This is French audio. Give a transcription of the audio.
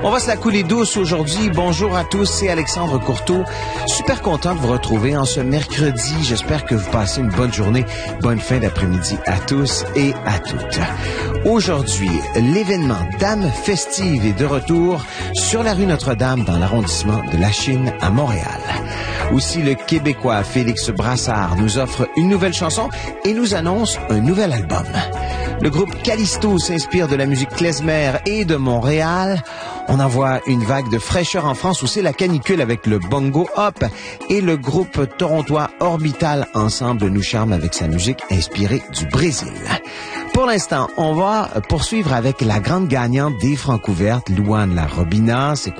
On va se la couler douce aujourd'hui. Bonjour à tous, c'est Alexandre Courteau. Super content de vous retrouver en ce mercredi. J'espère que vous passez une bonne journée, bonne fin d'après-midi à tous et à toutes. Aujourd'hui, l'événement Dame Festive est de retour sur la rue Notre-Dame dans l'arrondissement de Lachine à Montréal. Aussi, le Québécois Félix Brassard nous offre une nouvelle chanson et nous annonce un nouvel album. Le groupe Callisto s'inspire de la musique klezmer et de Montréal. On envoie une vague de fraîcheur en France où c'est la canicule avec le bongo hop, et le groupe torontois Orbital Ensemble nous charme avec sa musique inspirée du Brésil. Pour l'instant, on va poursuivre avec la grande gagnante des Francouvertes, Louane La Robina. C'est